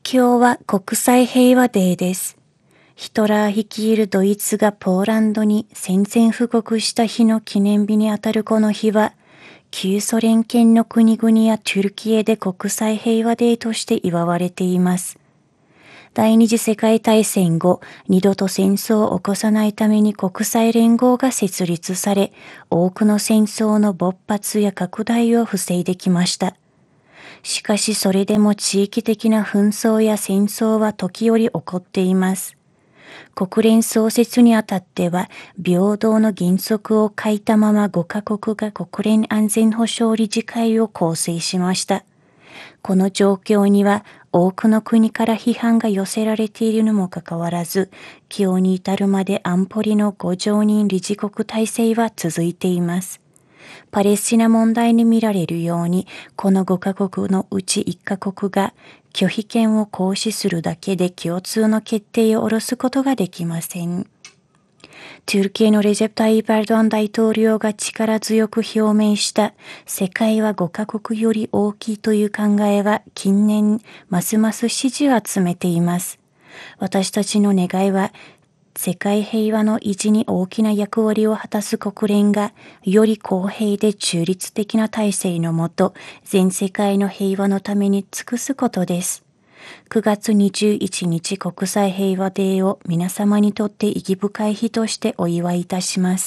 今日は国際平和デーです。ヒトラー率いるドイツがポーランドに宣戦布告した日の記念日にあたるこの日は、旧ソ連圏の国々やトゥルキエで国際平和デーとして祝われています。第二次世界大戦後、二度と戦争を起こさないために国際連合が設立され、多くの戦争の勃発や拡大を防いできました。しかしそれでも地域的な紛争や戦争は時折起こっています。国連創設にあたっては、平等の原則を欠いたまま5カ国が国連安全保障理事会を構成しました。この状況には多くの国から批判が寄せられているにもかかわらず、今日に至るまで安保理の5常任理事国体制は続いています。パレスチナ問題に見られるように、この5カ国のうち1カ国が拒否権を行使するだけで共通の決定を下ろすことができません。トゥルキエのレジェプ・タイープ・エルドアン大統領が力強く表明した世界は5カ国より大きいという考えは近年ますます支持を集めています。私たちの願いは世界平和の維持に大きな役割を果たす国連がより公平で中立的な体制のもと全世界の平和のために尽くすことです。9月21日国際平和デーを皆様にとって意義深い日としてお祝いいたします。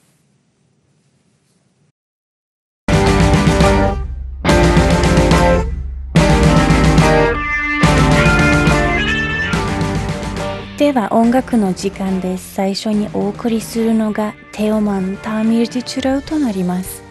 では音楽の時間です。最初にお送りするのがテオマン・ターミル・ディチュラウとなります。